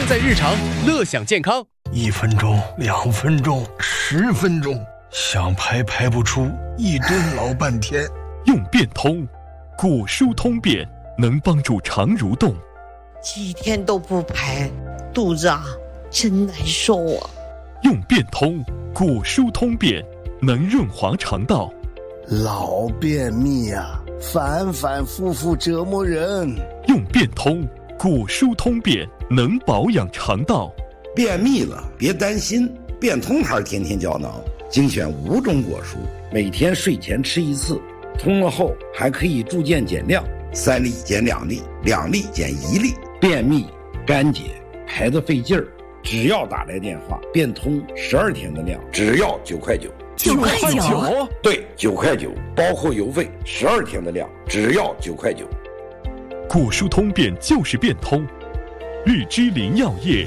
在日常，乐享健康。 1分钟、2分钟、10分钟，想排不出，一顿老半天。 用便通，果蔬通便，能帮助肠蠕动。 几天都不排，肚子真难受啊。 用便通，果蔬通便，能润滑肠道。 老便秘反反复复折磨人。 用便通，果蔬通便，能保养肠道。 便秘了别担心，便通还是天天胶囊，精选5种果蔬，每天睡前吃1次，通了后还可以逐渐减量，3粒减2粒，2粒减1粒。便秘、干结、排得费劲儿，只要打来电话，便通12天的量，只要9块9。 9块9？ 对，9块9，包括邮费，12天的量，只要9块9。 果蔬通便就是便通，日之林药业。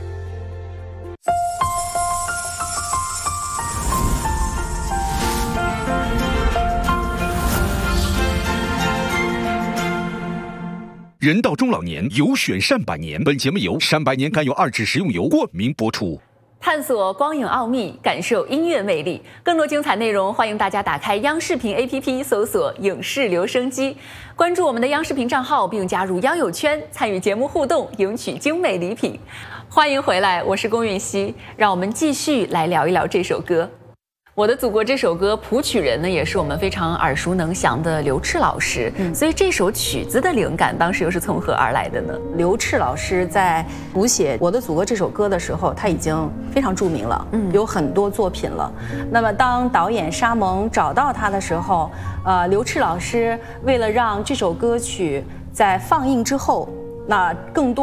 人到中老年，有选善百年。本节目由善百年甘油2酯食用油冠名播出。 探索光影奥秘，感受音乐魅力。更多精彩内容，欢迎大家打开央视频 APP， 搜索“影视留声机”，关注我们的央视频账号，并加入央友圈，参与节目互动，赢取精美礼品。欢迎回来，我是龚韵希，让我们继续来聊一聊这首歌。我的祖国这首歌谱曲人呢，也是我们非常耳熟能详的刘炽老师。所以这首曲子的灵感当时又是从何而来的呢？ 刘炽老师在谱写《我的祖国》这首歌的时候，他已经非常著名了，有很多作品了。那么当导演沙蒙找到他的时候，刘炽老师为了让这首歌曲在放映之后，那更多